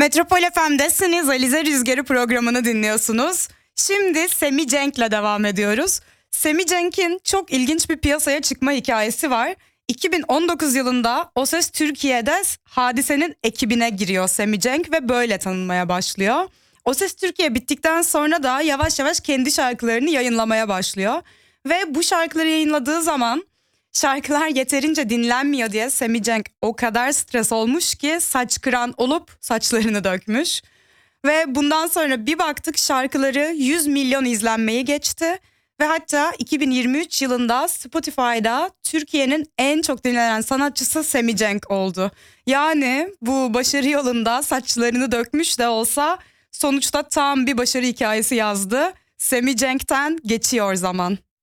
Metropol FM'desiniz. Alize Rüzgarı programını dinliyorsunuz. Şimdi Semi Cenk'le devam ediyoruz. Semi Cenk'in çok ilginç bir piyasaya çıkma hikayesi var. 2019 yılında O Ses Türkiye'de Hadise'nin ekibine giriyor Semi Cenk ve böyle tanınmaya başlıyor. O Ses Türkiye bittikten sonra da yavaş yavaş kendi şarkılarını yayınlamaya başlıyor. Ve bu şarkıları yayınladığı zaman şarkılar yeterince dinlenmiyor diye Semi Cenk o kadar stres olmuş ki saç kıran olup saçlarını dökmüş. Ve bundan sonra bir baktık şarkıları 100 milyon izlenmeyi geçti. Ve hatta 2023 yılında Spotify'da Türkiye'nin en çok dinlenen sanatçısı Semi Cenk oldu. Yani bu başarı yolunda saçlarını dökmüş de olsa sonuçta tam bir başarı hikayesi yazdı. Semi Cenk'ten geçiyor zaman.